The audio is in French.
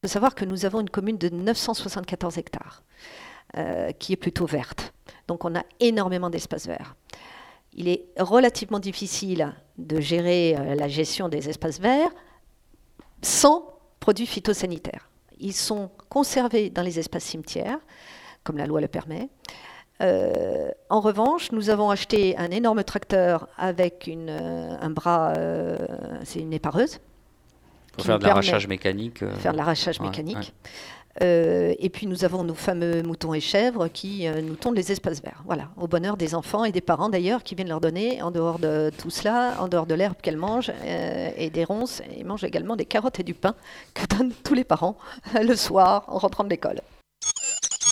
Il faut savoir que nous avons une commune de 974 hectares, qui est plutôt verte. Donc on a énormément d'espaces verts. Il est relativement difficile de gérer la gestion des espaces verts sans produits phytosanitaires. Ils sont conservés dans les espaces cimetières, comme la loi le permet. En revanche, nous avons acheté un énorme tracteur avec un bras, c'est une épareuse. Pour faire de l'arrachage mécanique. Faire de l'arrachage mécanique. Ouais. Et puis nous avons nos fameux moutons et chèvres qui nous tondent les espaces verts. Voilà, au bonheur des enfants et des parents d'ailleurs qui viennent leur donner, en dehors de tout cela, en dehors de l'herbe qu'elles mangent et des ronces, ils mangent également des carottes et du pain que donnent tous les parents le soir en rentrant de l'école.